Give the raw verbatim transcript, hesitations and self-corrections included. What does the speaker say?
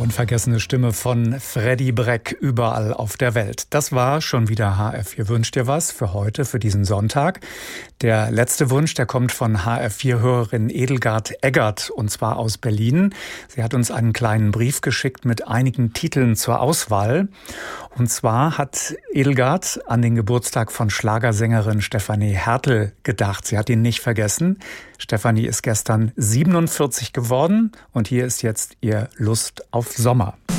unvergessene Stimme von Freddie Breck überall auf der Welt. Das war schon wieder H F vier wünscht dir was für heute, für diesen Sonntag. Der letzte Wunsch, der kommt von H F vier-Hörerin Edelgard Eggert, und zwar aus Berlin. Sie hat uns einen kleinen Brief geschickt mit einigen Titeln zur Auswahl. Und zwar hat Edelgard an den Geburtstag von Schlagersängerin Stefanie Hertel gedacht. Sie hat ihn nicht vergessen. Stefanie ist gestern siebenundvierzig geworden und hier ist jetzt ihr Lust auf Sommer.